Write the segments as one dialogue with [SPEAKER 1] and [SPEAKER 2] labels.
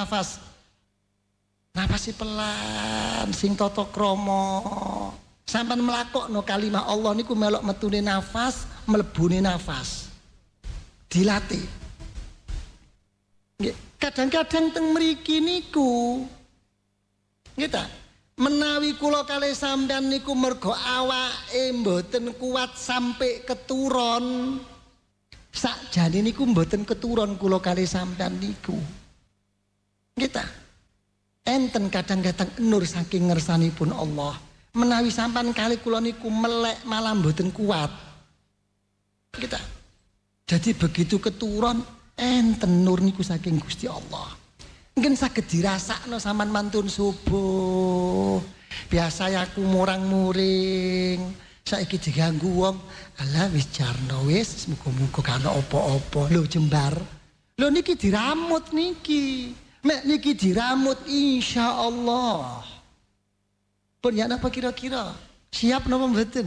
[SPEAKER 1] nafas. Nafasi pelan sing tata krama. Sampeyan mlakokno kalimah Allah niku melok metune nafas, mlebune nafas. Dilatih. Nggih, kadang-kadang teng mriki niku nggih ta, menawi kula kalih sampeyan niku mergo awake mboten kuat sampai keturon. Sakjane niku mboten keturon kula kalih sampeyan niku. Nggih ta? Enten kadang-kadang nur saking ngersanipun Allah. Menawi sampan kali kula niku melek malah mboten kuat. Kita. Jadi begitu keturun enten nur niku saking Gusti Allah. Mungkin saged dirasakno sampean mantun subuh. Biasa aku murang-muring. Saiki diganggu wong, alah wis jarno wis muga-muga kana apa-apa. Lho jembar. Lho niki diramut niki. Mek niki diramut insyaallah. Pun ya napa kira-kira? Siap napa mboten?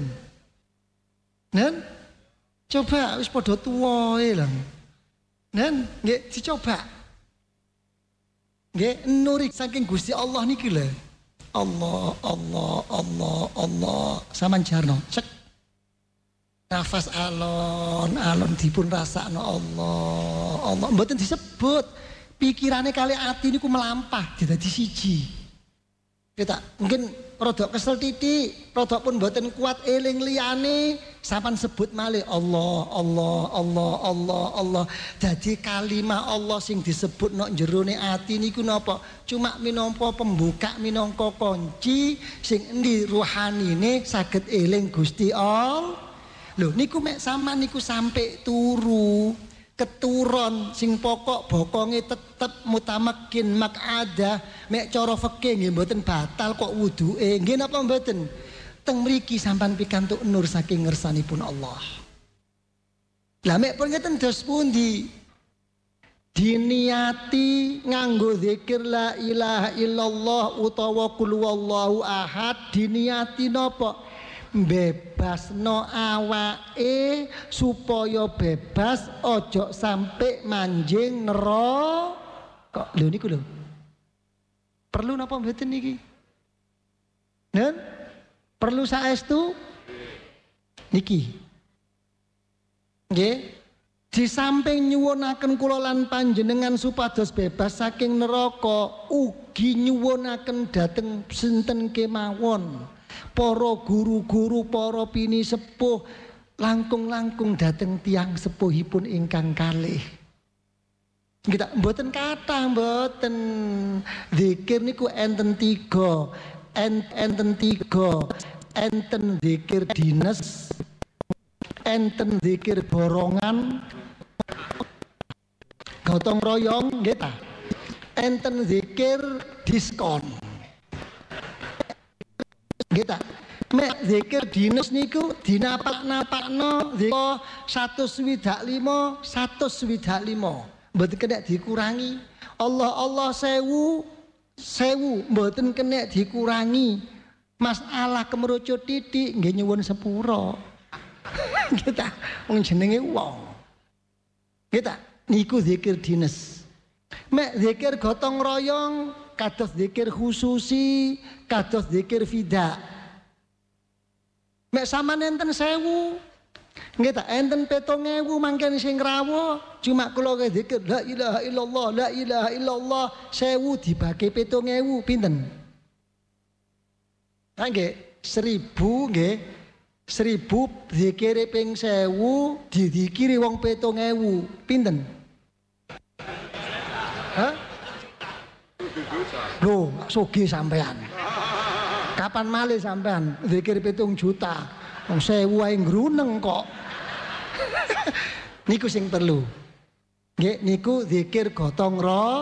[SPEAKER 1] Nen? Coba wis padha tuwae lho. Nen, nggih dicoba. Nggih nuri saking Gusti Allah niki lho. Allah, Allah, Allah, Allah. Saman jarno, cek. Nafas alon-alon dipun rasakno Allah, Allah. Mboten disebut. Pikirane kali ati niku melampah dadi siji. Kita mungkin rodok kesel titik, rodok pun mboten kuat eling liyane, sampean sebut malih Allah, Allah, Allah, Allah, Allah. Dadi kalimah Allah sing disebut nok jerone ati niku napa? Cuma minangka pembuka, minangka kunci sing endi rohanine saged eling Gusti Allah. Lho niku mek sampean niku sampai turu keturun sing pokok bokonge tetep mutamakin makada mek cara fikih nggih mboten batal kok wuduke nggih napa mboten teng mriki sampean pikantuk nur saking ngersanipun Allah. Lah mek pun ngeten dos pundi diniati nganggo zikir la ilaha illallah utawa qul huwallahu ahad diniati napa bebasno awake supaya bebas ojo sampai manjing neraka. Lho niku lho. Perlu napa mboten niki? Nen? Perlu saestu? Niki. Nggih. Di samping nyuwunaken kula lan panjenengan supados bebas saking neraka, ugi nyuwunaken dhateng sinten kemawon. Para guru-guru, para pini sepuh langkung-langkung dateng tiang sepuhipun ingkang kalih. Kita mboten kathah mboten. Zikir niku enten tiga. Enten tiga. Enten zikir dinas, enten zikir borongan, gotong royong nggih ta. Enten zikir diskon. Kita mek zikir dinas niku dinapak-napakno zikir 125 mboten kena dikurangi. Allah Allah 1000 mboten kena dikurangi. Masalah kemerucut titik nggih nyuwun sepuro. Kita wong jenenge wong. Kita niku zikir dinas. Mek zikir gotong royong kados zikir khususi, kados zikir fida. Mek sampean enten 1000. Nggih ta, enten 7000 mangken sing rawuh, cuma kula zikir la ilaha illallah, la ilaha illallah 1000 dibagi 7000 pinten? Ha nggih, 1000 nggih. 1000 zikire ping 1000 dizikiri wong 7000 pinten? Hah? Loh, sugih sampean. Kapan malih sampean zikir 7 juta? Wong 1000 ae ngruneng kok. Niku sing perlu. Nggih, niku zikir gotong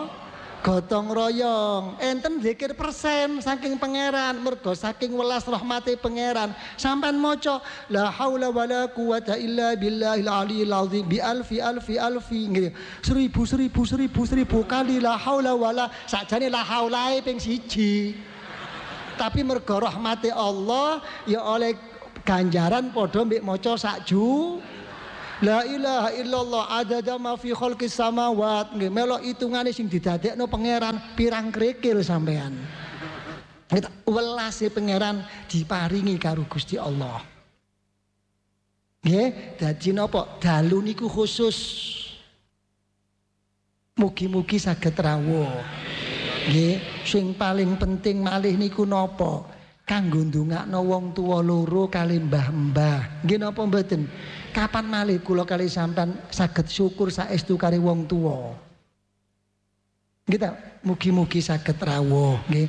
[SPEAKER 1] royong. Enten zikir persen saking pangeran, mergo saking welas rahmate pangeran. Sampean maca la haula wala quwata illa billahil aliyil azim bi alfi nggih. 1000 kali la haula wala, sakjane la haulae ping 1. Tapi mergo rahmate Allah ya oleh ganjaran padha mbek maca sak ju. La ilaha illallah adada ma fi khalqis samawat. Nggih melok hitungane sing didadekno pangeran pirang krikil sampean. Welase pangeran diparingi karo Gusti Allah. Nggih, dadi napa? Dalu niku khusus. Mugi-mugi saged rawuh. Nggih, sing paling penting malih niku napa? Kanggo ndongakno wong tuwa loro kali mbah-mbah. Nggih napa mboten? Kapan malih kula kali sampean saged syukur saestu kali wong tuwa. Nggih ta, mugi-mugi saged rawuh, nggih.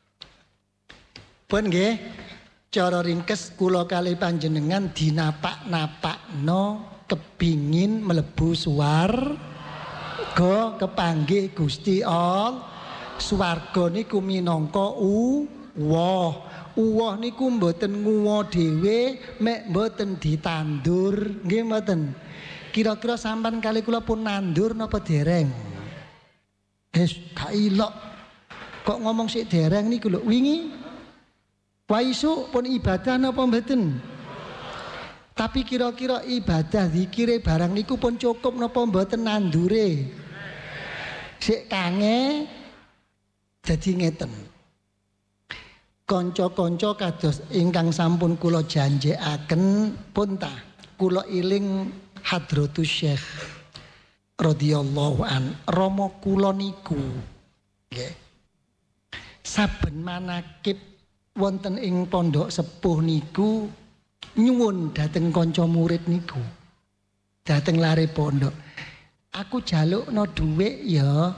[SPEAKER 1] Pun nggih, cara ringkes kula kali panjenengan dinapak-napakno kepingin mlebu swarga kepanggih Gusti Allah. Swarga niku minangka uwah. Uwah niku mboten nguwa dhewe, mek mboten ditandur, nggih mboten. Kira-kira sampean kali kula pun nandur napa dereng? Gak ilok. Kok ngomong sik dereng niku lho, wingi waisu pun ibadah napa mboten? Tapi kira-kira ibadah zikire barang niku pun cukup napa mboten nandure? Sik kange dadi ngeten. Kanca-kanca kados ingkang sampun kula janjekaken pun ta kula iling Hadratus Syekh radhiyallahu an rama kula niku nggih. Saben manakib wonten ing pondok sepuh niku nyuwun dhateng kanca murid niku dhateng lare pondok, aku jalukno dhuwit ya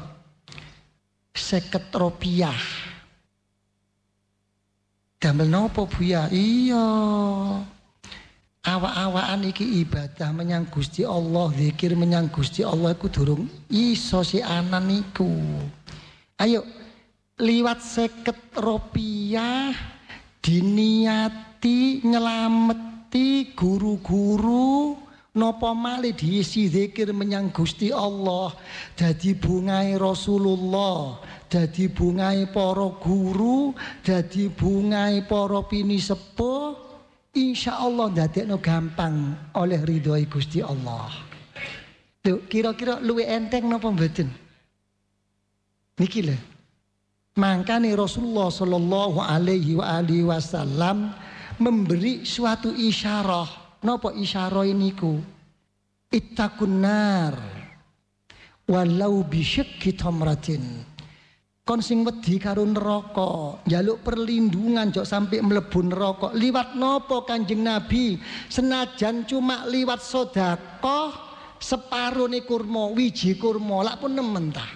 [SPEAKER 1] 50 rupiah. Damel nopo Buya? Iya, awak-awakan iki ibadah menyang Gusti Allah, zikir menyang Gusti Allah iku durung iso si anan niku. Ayo liwat 50 rupiah diniati nyelameti guru-guru napa malih diisi zikir menyang Gusti Allah, dadi bungae Rasulullah, dadi bungae para guru, dadi bungae para pinisepuh, insyaallah ndadekno gampang oleh ridhoi Gusti Allah. Lho, kira-kira luwih enteng napa mboten? Niki lho. Mangkane Rasulullah sallallahu alaihi wasallam memberi suatu isyarah. Napa isyarah niku? Ittaqun nar walau bisyakki tamratin. Kon sing wedi karo neraka, njaluk perlindungan jok sampai mlebu neraka. Liwat napa Kanjeng Nabi? Senajan cuma liwat sedekah separone kurma, wiji kurma, lak pun nemen ta.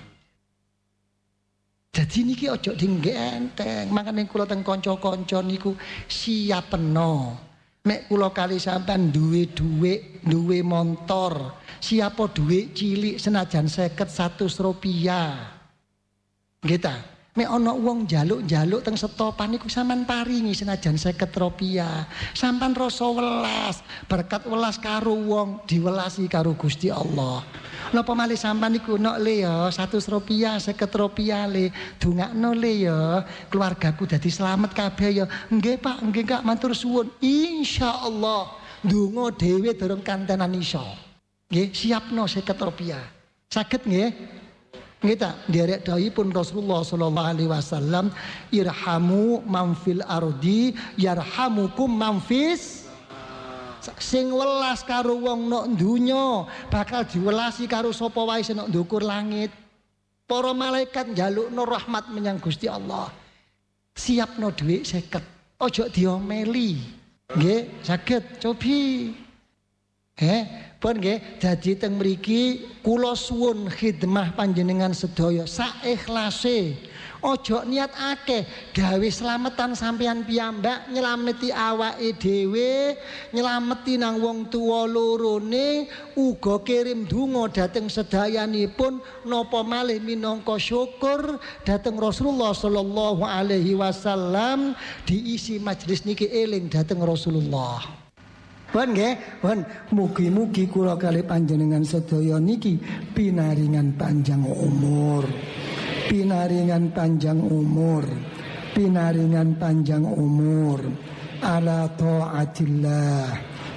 [SPEAKER 1] Jadi niki ojo dinggih enteng. Makane kula teng kanca-kanca niku siapeno. Mek kula kali sampean duwe dhuwit, duwe montor, siapa dhuwit cilik senajan 50-100 rupiah. Nggih ta? Mek ana wong njaluk-njaluk teng setopan niku sampean paringi senajan 50 rupiah. Sampean rasa welas, berkat welas karo wong diwelasi karo Gusti Allah. Napa malih sampean niku nok le ya 100 rupiah, 50 rupiah le, dongakno le ya, keluargaku dadi slamet kabeh ya. Nggih Pak, nggih Kak, matur suwun. Insyaallah ndonga dhewe durung kantenan iso. Nggih, siapno 50 rupiah. Saged nggih? Nggih ta, nderek dawuhipun Rasulullah sallallahu alaihi wasallam, irhamu man fil ardi yarhamukum man fis. Sing welas karo wong nok donya bakal diwelasi karo sapa wae sing nok ndukur langit. Para malaikat njalukno rahmat menyang Gusti Allah. Siapno dhuwit 50. Ojo diomeli. Nggih, saged cobi. Pun nggih, dadi teng mriki kula suwun khidmah panjenengan sedaya sak ikhlase. Ojo niat akeh, gawe slametan sampeyan piyambak, nyelameti awake dhewe, nyelameti nang wong tuwa lorone, uga kirim donga dhateng sedayanipun napa malih minangka syukur dhateng Rasulullah sallallahu alaihi wasallam, diisi majelis niki eling dhateng Rasulullah. Pun nggih, pun mugi-mugi kula kali panjenengan sedaya niki pinaringan panjang umur. Pinaringan panjang umur, pinaringan panjang umur ala taatillah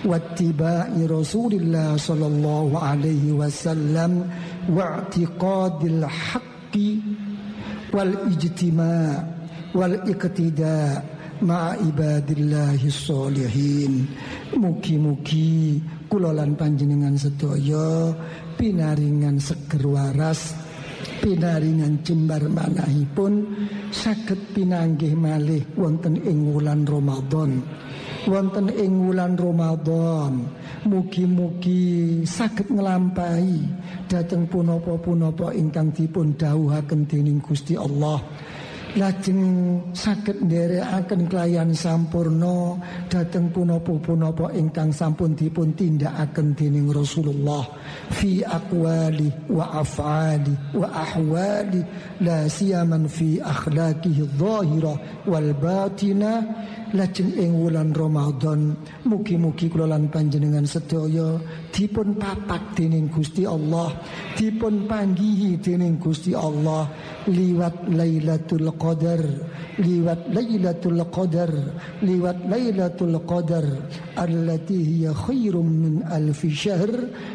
[SPEAKER 1] wattiba'i Rasulillah sallallahu alaihi wasallam wa i'tiqadil haqqi wal ijtima' wal iqtida' ma'a ibadillahi sholihin. Mugi-mugi kula lan panjenengan sedaya pinaringan seger waras, pinaringan jembar manahipun saged pinanggih malih wonten ing wulan Ramadan. Wonten ing wulan Ramadan mugi-mugi saged nglampahi dhateng punapa-punapa ingkang dipun dhawuhaken dening Gusti Allah. Lajeng saged nderekaken kelayan sampurna dhateng punapa-punapa ingkang sampun dipun tindakaken dening Rasulullah fi aqwali wa af'ali wa ahwali la siyaman fi akhlaqihi adh-dhahirah wal batinah. Lajeng ing wulan Ramadan mugi-mugi kula lan panjenengan sedaya dipun papak dening Gusti Allah, dipun panggihi dening Gusti Allah liwat Lailatul Qadar, liwat Lailatul Qadar, liwat Lailatul Qadar allati hiya khairum min alfi syahr.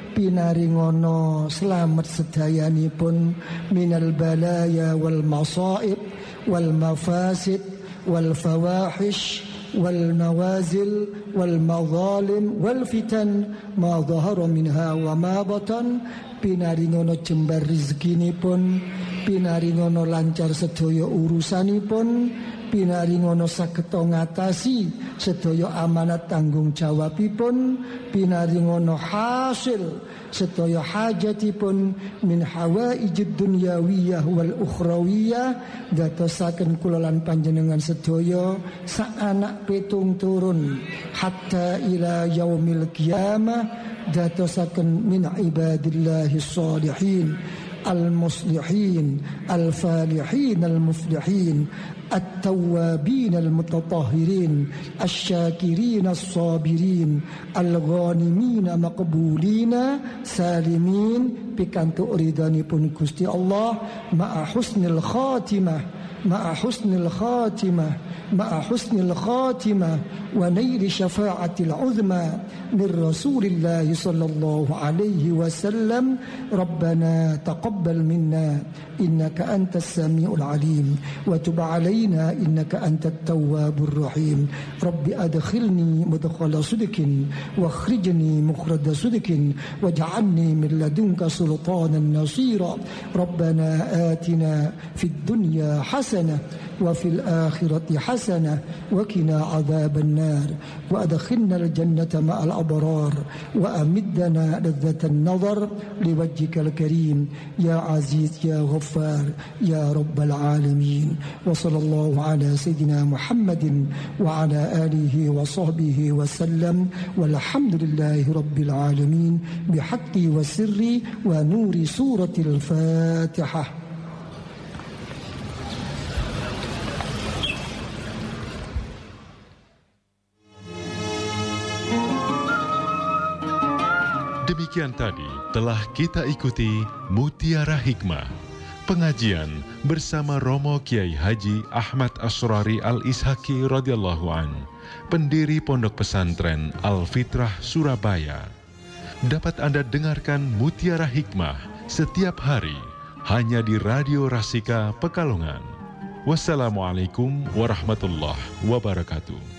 [SPEAKER 1] Pinaringono selamat sedayanipun minal balaya wal masaib wal mafasid wal fawahish wal nawazil wal mazalim wal fitan ma dhahara minha wa ma batan. Pinaringono jembar rezekinipun, pinaringono lancar sedaya urusanipun, pinaringono saged ngatasi sedaya amanat tanggung jawabipun, pinaringono hasil sedaya hajatipun min hawaijid dunyawiyah wal ukhrawiyah. Dadosaken kula lan panjenengan sedaya sak anak pitung turun hatta ila yaumil qiyamah. Dadosaken min ibadillahi sholihin al-muslihin al-falihin al-muflihin at-tawwabin al-mutatahhirin asy-syakirin as-sabirin al-ghanimin maqbulina salimin pikantuk ridhanipun Gusti Allah ma'a husnil khatimah ma'a husnil khatimah ma'a husnil khatimah wa naili syafa'atil uzma min Rasulillah sallallahu alaihi wasallam. Rabbana taqabbal minna innaka antas samiul alim wa tub alaina innaka antat tawwabur rahim. Rabbi adkhilni mudkhala sidqin wa akhrijni mukhraj sidqin waj'alni min ladunka sultanan nasira. Rabbana atina fid dunya hasanah wa fil akhirati hasanah wa qina adzaban nar wa adkhilna al jannata ma'al abrar wa amiddana ladzatan nazar liwajhikal karim ya aziz ya ghaffar ya rabbal alamin. Wa sallallahu ala sayyidina Muhammadin wa ala alihi wa sahbihi wa sallam walhamdulillahi rabbil alamin bihaqqi wa sirri wa nuri suratil Fatihah.
[SPEAKER 2] Demikian tadi telah kita ikuti Mutiara Hikmah, pengajian bersama Romo Kiai Haji Ahmad Asrari Al-Ishaqi radhiyallahu an, pendiri Pondok Pesantren Al-Fitrah Surabaya. Dapat Anda dengarkan Mutiara Hikmah setiap hari hanya di Radio Rasika Pekalongan. Wassalamualaikum warahmatullahi wabarakatuh.